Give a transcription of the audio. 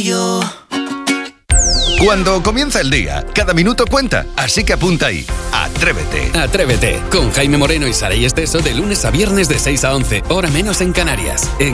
yo. Cuando comienza el día, cada minuto cuenta, así que apunta ahí. Atrévete. Atrévete, con Jaime Moreno y Saray Esteso de lunes a viernes de 6 a 11, hora menos en Canarias.